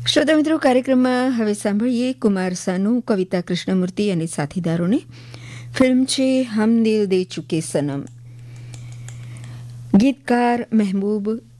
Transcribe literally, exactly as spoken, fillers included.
શ્રોતા મિત્રો, કાર્યક્રમમાં હવે સાંભળીએ કુમાર સાનુ, કવિતા કૃષ્ણમૂર્તિ અને સાથીદારોને. ફિલ્મ છે હમ દિલ દે ચુકે સનમ. ગીતકાર મહેબૂબ